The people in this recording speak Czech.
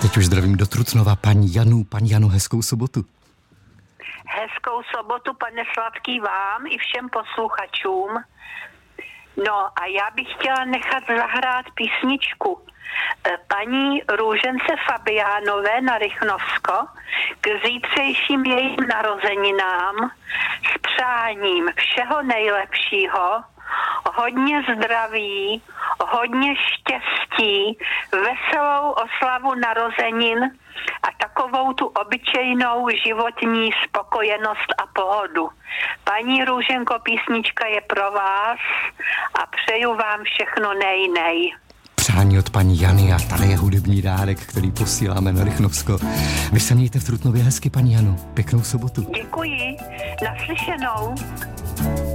teď už zdravím do Trutnova paní Janu. Paní Jano, hezkou sobotu. Hezkou sobotu, pane Sladký, vám i všem posluchačům. No a já bych chtěla nechat zahrát písničku paní Růžence Fabiánové na Rychnovsko k zítřejším jejím narozeninám s přáním všeho nejlepšího, hodně zdraví, hodně štěstí, veselou oslavu narozenin a takovou tu obyčejnou životní spokojenost a pohodu. Paní Růženko, písnička je pro vás a přeju vám všechno nej. Přání od paní Jany a tady je hudební dárek, který posíláme na Rychnovsko. Vy se mějte v Trutnově hezky, paní Jano. Pěknou sobotu. Děkuji. Naslyšenou.